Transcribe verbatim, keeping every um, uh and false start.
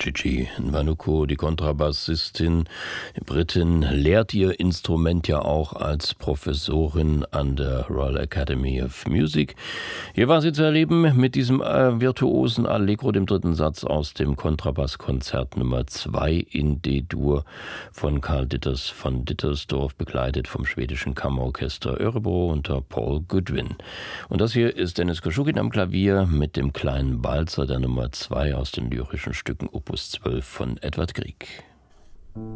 Gigi Nwanuku, die Kontrabassistin, Britin, lehrt ihr Instrument ja auch als Professorin an der Royal Academy of Music. Hier war sie zu erleben mit diesem äh, virtuosen Allegro, dem dritten Satz aus dem Kontrabasskonzert Nummer zwei in D-Dur von Karl Ditters von Dittersdorf, begleitet vom schwedischen Kammerorchester Örebro unter Paul Goodwin. Und das hier ist Dennis Koschukin am Klavier mit dem kleinen Balzer der Nummer zwei aus den lyrischen Stücken Opus zwölf von Edvard Grieg.